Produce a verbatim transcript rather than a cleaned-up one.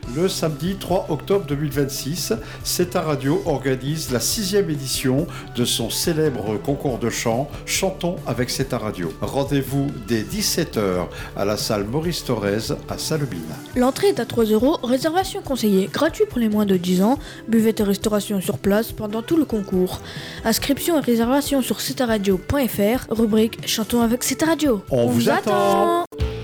Le samedi trois octobre deux mille vingt-six, C'est ta radio organise la sixième édition de son célèbre concours de chant Chantons avec C'est ta radio. Rendez-vous dès dix-sept heures à la salle Maurice Thorez à Salobine. L'entrée est à trois euros, réservation conseillée, gratuit pour les moins de dix ans, buvette et restauration sur place pendant tout le concours. Inscription et réservation sur c'est ta radio point f r, rubrique Chantons avec C'est ta radio. On, On vous attend, attend.